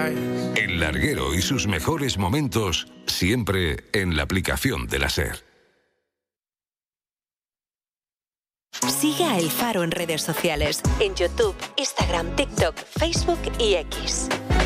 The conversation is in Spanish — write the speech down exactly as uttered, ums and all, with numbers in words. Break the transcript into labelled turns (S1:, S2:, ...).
S1: El Larguero y sus mejores momentos, siempre en la aplicación de la SER.
S2: Sigue a El Faro en redes sociales, en YouTube, Instagram, TikTok, Facebook y X.